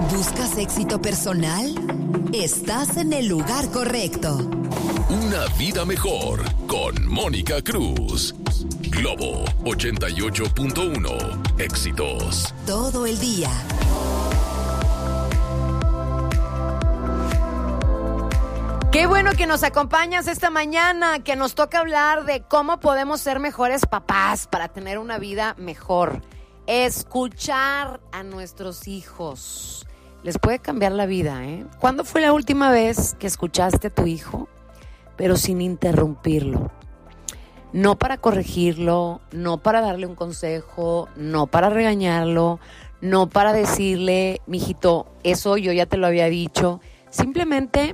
¿Buscas éxito personal? Estás en el lugar correcto. Una vida mejor con Mónica Cruz. Globo 88.1. Éxitos todo el día. Qué bueno que nos acompañas esta mañana, que nos toca hablar de cómo podemos ser mejores papás para tener una vida mejor. Escuchar a nuestros hijos les puede cambiar la vida, ¿eh? ¿Cuándo fue la última vez que escuchaste a tu hijo, pero sin interrumpirlo? No para corregirlo, no para darle un consejo, no para regañarlo, no para decirle, mijito, eso yo ya te lo había dicho. Simplemente